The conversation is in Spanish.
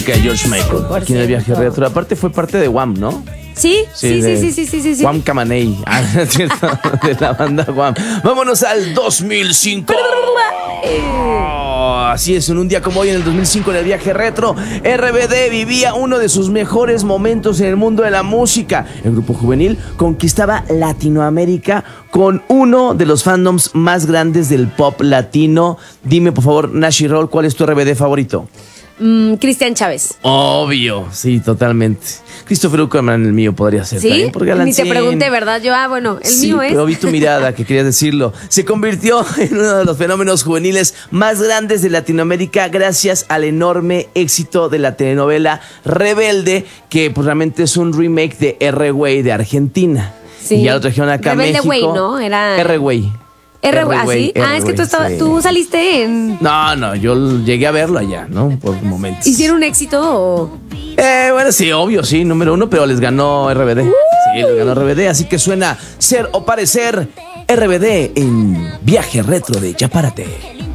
Que George Michael, aquí en el viaje retro. Aparte fue parte de Wham, ¿no? Sí. Wham Kamanei. Es cierto, de la banda Wham. Vámonos al 2005. Así es, en un día como hoy, en el 2005, en el viaje retro, RBD vivía uno de sus mejores momentos en el mundo de la música. El grupo juvenil conquistaba Latinoamérica con uno de los fandoms más grandes del pop latino. Dime, por favor, Nashi Roll, ¿cuál es tu RBD favorito? Cristian Chávez. Obvio, sí, totalmente. Christopher Uckerman, el mío podría ser. ¿Sí? También por Ni te Galancín. pregunté, ¿verdad? Yo, bueno, el Sí, mío es. pero vi tu mirada que querías decirlo. Se convirtió en uno de los fenómenos juveniles más grandes de Latinoamérica gracias al enorme éxito de la telenovela Rebelde, que pues realmente es un remake de R-Way de Argentina. Sí. Y ya lo trajeron acá a Rebelde México. Way, ¿no? Era R-Way. ¿Así? Es que tú saliste en. No, yo llegué a verlo allá, ¿no? Por momentos. ¿Hicieron un éxito o...? Bueno, sí, obvio, sí, número 1, pero les ganó RBD. Sí, les ganó RBD, así que suena Ser o Parecer RBD en Viaje Retro de Ya Párate.